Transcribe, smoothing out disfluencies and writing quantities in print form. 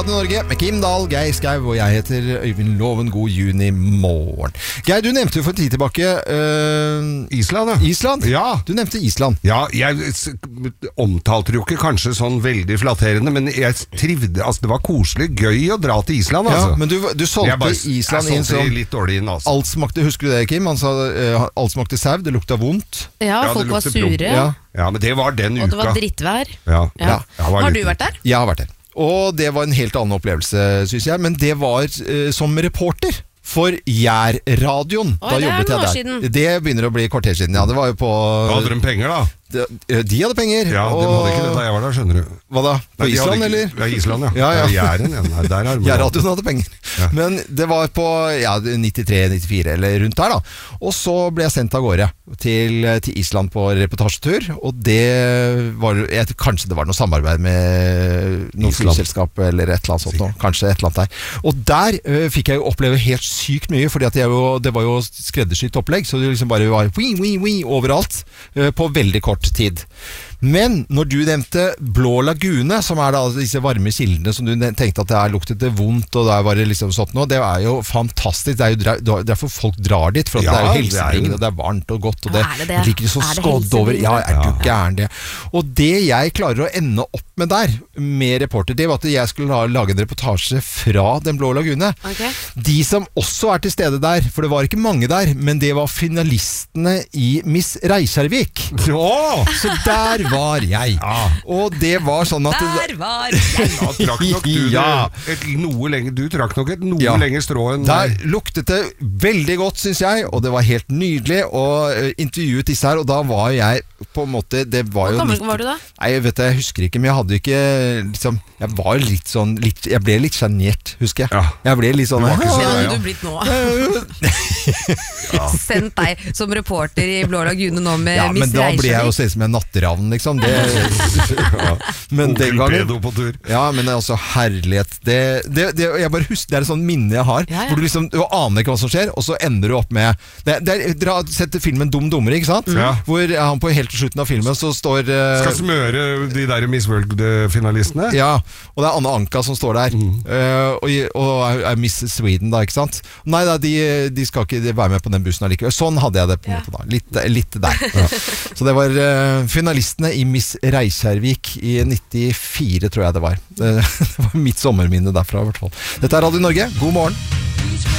Norge med Kim Dahl, Geir Skau og jeg heter Øyvind Loven. God juni morgen. Geir, du nevnte jo for en tid tilbake Island, ja. Island? Ja. Du nevnte Island. Ja, jeg omtalte jo ikke kanskje sånn veldig flatterende, men jeg trivde, altså det var koselig, gøy å dra til Island, altså. Ja, men du solgte Island inn som litt dårlig inn, altså. alt smakte, husker du det, Kim? Han sa alt smakte sau, det lukta vondt. Ja, folk var sure. Ja, men det var den uka. Og det var drittvær. Ja. Har du vært der? Jeg har vært der. Og det var en helt annen opplevelse, synes jeg. Men det var som reporter for Jærradioen. Da jobbet jeg der. Siden. Det begynner å bli kvarter siden, ja. Det var jo på... Da hadde de penger, da. De hadde penger. Ja, de hadde ikke det da jeg var der, skjønner du. Hva da? På Island, eller? Ja, Island, ja. Ja. Jæren, ja. Nei, der har Jærradioen hadde penger. Ja. Men det var på 93-94 eller rundt der da. Og så ble jeg sendt av gårde til Island på reportasjetur. Og det var, kanskje det var noe samarbeid med noen flyselskap eller et eller annet sånt nå. Kanskje et eller annet der. Og der fikk jeg jo oppleve helt sykt mye, fordi at det var jo skreddersytt opplegg, så det liksom bare var overalt på veldig kort tid. Men når du nevnte Blå Lagune, som da disse varme kildene som du tenkte at det luktet det vondt, og der var det liksom sånt nå, det jo fantastisk. Det jo derfor folk drar dit, for at det jo helsebringende, og det varmt og godt, og det liker så skodd over. Ja, du gæren det? Og det jeg klarer å ende opp med der, med reporter, det var at jeg skulle lage en reportasje fra Den Blå Lagune. Okay. De som også til stede der, for det var ikke mange der, men det var finalistene i Miss Reykjavik. Så der var jeg. Og det var sånn at... Der var jeg! Da trakk nok du trakk nok et noe lenger strå enn der luktet det veldig godt, synes jeg, og det var helt nydelig å intervjuet disse her, og da var jeg på en måte, det var jo... Hvor gammel var du da? Nei, jeg husker ikke, men jeg hadde ikke liksom, jeg var litt sånn, jeg ble litt genert, husker jeg. Jeg ble litt sånn... Det hadde du blitt nå. Sendt deg som reporter i Blå Lagune nå med Miss Reykjavik. Men da ble jeg jo sett som en natteravn, liksom. Men den gangen... Ja, men altså, herlighet. Jeg bare husker, det et sånn minne jeg har, hvor du liksom, du aner ikke hva som skjer, og så ender du opp med... Dere har sett filmen Dum Dummere, ikke sant? Hvor han på helt til slutten av filmen så står... Skal smøre de der Miss World-finalistene? Ja, og det Anne Anka som står der, og Miss Sweden da, ikke sant? Nei da, de skal ikke være med på den bussen allikevel. Sånn hadde jeg det på en måte da, litt der. Så det var finalistene i Miss Reykjavik i 94, tror jeg det var. Det var mitt sommerminne derfra i hvert fall. Dette Radio Norge, god morgen.